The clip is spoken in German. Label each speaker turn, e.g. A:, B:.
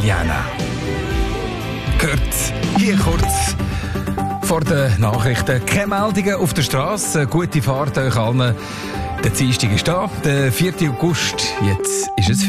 A: Jana. Gehört hier kurz vor den Nachrichten. Keine Meldungen auf der Straße. Gute Fahrt euch allen. Der Dienstag ist da, der 4. August. Jetzt ist es